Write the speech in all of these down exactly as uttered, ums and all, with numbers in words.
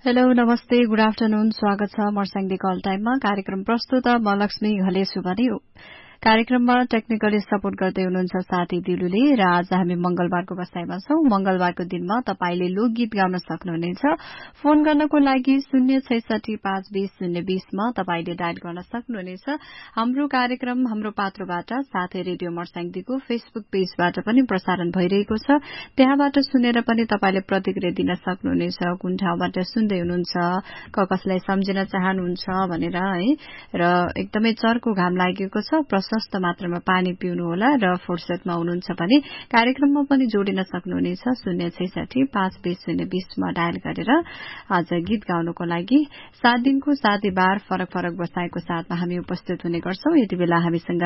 Hello नमस्ते good afternoon स्वागत छ मर्स्याङदी कल टाइममा कार्यक्रम प्रस्तुत म लक्ष्मी घलेसु भने कार्यक्रममा टेक्निकली सपोर्ट गर्दै हुनुहुन्छ साथी दिलुले र आज हामी मंगलबारको बसाइमा छौं। मंगलबारको दिनमा तपाईले लोकगीत गाउन सक्नुहुनेछ। फोन गर्नको लागि शून्य छैसठी पाँच बीस शून्य बीस मा तपाईले डायल गर्न सक्नुहुनेछ। हाम्रो कार्यक्रम हाम्रो पात्रोबाट साथै रेडियो मर्स्याङदीको फेसबुक पेजबाट पनि प्रसारण भइरहेको छ। त्यहाँबाट सुनेर पनि तपाईले प्रतिक्रिया दिन सक्नुहुनेछ। कुन ठाउँबाट सुन्दै हुनुहुन्छ, क कसलाई सम्झिन चाहनुहुन्छ भनेर है। र एकदमै चर्को घाम लागेको छ, प्रशस्त मात्रामा पानी पिउनु होला र फुर्सदमा हुनुहुन्छ भने कार्यक्रममा पनि जोडिन सक्नुहुनेछ। शून्य छैसठी पाँच बीस शून्य बीसमा डायल गरेर आज गीत गाउनको लागि सात दिनको साथै बार फरक फरक बसाएको साथमा हामी उपस्थित हुने गर्छौं। यति बेला हामीसँग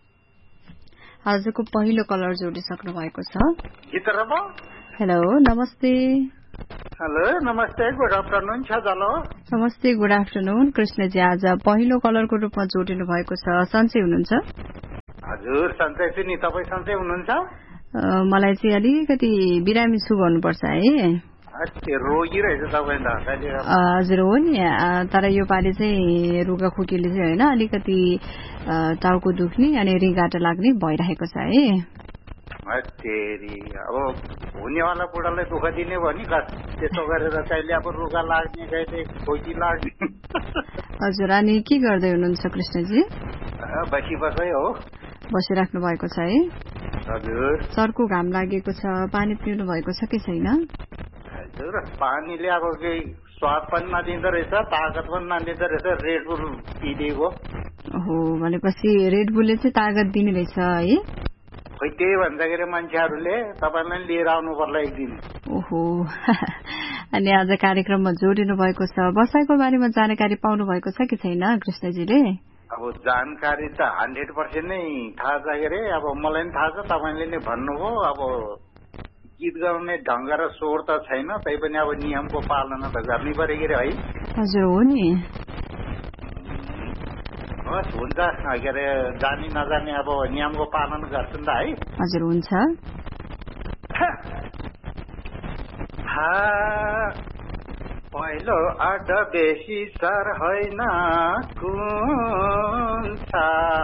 आजको पहिलो कलर जोडिसक्नु भएको छ। हेलो नमस्ते। हेलो नमस्ते गुड आफ्टरनून छ जलो। नमस्ते गुड आफ्टरनून कृष्णजी, आज पहिलो कलरको रूपमा जोडिनु भएको छ। सन्चै हुनुहुन्छ? हजुर सन्चै छु नि, तपाई सन्चै हुनुहुन्छ? मलाई चाहिँ अलिकति बिरामी छु भन्नुपर्छ है। रोगी रहेछ तपाई त। हजुर हो नि, तर यो पालि चाहिँ रुगा खोकीले चाहिँ होइन अलिकति टाउको दुख्ने अनि रिगाटा लाग्ने भइरहेको छ है। तेरी अब हुनेवाला बुढालाई दुःख दिने भयो नि, त्यसो गरेर कहिले अब रुगा लाग्ने कहिले खोकी लाग्ने। हजुर अनि के गर्दै हुनुहुन्छ कृष्णजी? बसी बसै हो। बसिराख्नु भएको छ है? हजुर। चर्को घाम लागेको छ, पानी पिउनु भएको छ कि छैन? हजुर पानीले अब केही स्वाद पनि नदिँदो रहेछ, ताकत पनि नदिँदो रहेछ। रेड बुल पिदिएको हो भनेपछि रेड बुलले चाहिँ ताकत दिने रहेछ है? खै त्यही भन्दाखेरि मान्छेहरूले तपाईँलाई लिएर आउनु पर्ला एक दिन। ओहो अनि आज कार्यक्रममा जोडिनु भएको छ। बसाइको बारेमा जानकारी पाउनु भएको छ कि छैन कृष्णजीले? अब जानकारी त हन्ड्रेड पर्सेन्ट नै थाहा छ के अरे। अब मलाई पनि थाहा छ, तपाईँले नै भन्नुभयो। अब गीत गाउने ढङ्ग र स्वर त छैन, तैपनि अब नियमको पालना त गर्नै पर्यो के अरे है। हजुर हो नि। हस् हुन्छ के अरे, जानी नजाने अब नियमको पालन गर्छु नि त है। हजुर हुन्छ। पहिलो आठ बेसी सर होइन कुन छ,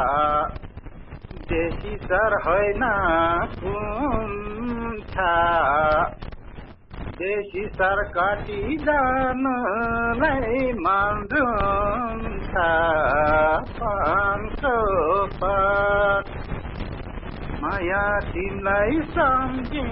बेसी सर होइन कुन छ, बेसी सर काटी जानुलाई मन्जुन छ पाँचो पात माया तिमीलाई सम्झि